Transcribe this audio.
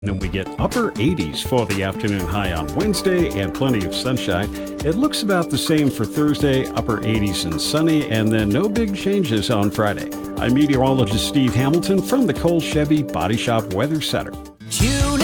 Then we get upper 80s for the afternoon high on Wednesday and plenty of sunshine. It looks about the same for Thursday, upper 80s and sunny, and then no big changes on Friday. I'm meteorologist Steve Hamilton from the Cole Chevy Body Shop Weather Center.